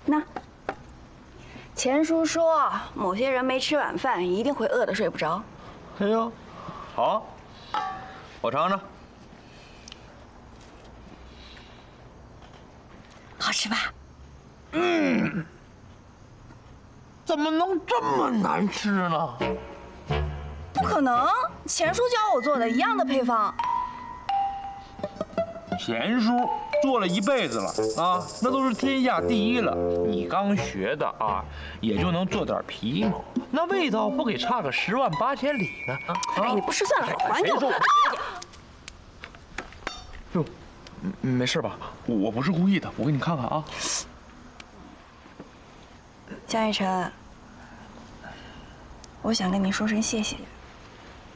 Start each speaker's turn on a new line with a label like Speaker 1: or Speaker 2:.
Speaker 1: 那钱叔说，某些人没吃晚饭一定会饿得睡不着。
Speaker 2: 哎呦，好，我尝尝。
Speaker 1: 好吃吧？
Speaker 2: 怎么能这么难吃呢？
Speaker 1: 不可能，钱叔教我做的一样的配方。
Speaker 2: 钱叔做了一辈子了啊，那都是天下第一了。你刚学的啊，也就能做点皮毛，那味道不给差个10万8千里呢？
Speaker 1: 哎，你不吃算了，还给我。
Speaker 2: 哟，没事吧？我不是故意的，我给你看看啊。
Speaker 1: 江逸晨，我想跟你说声谢谢。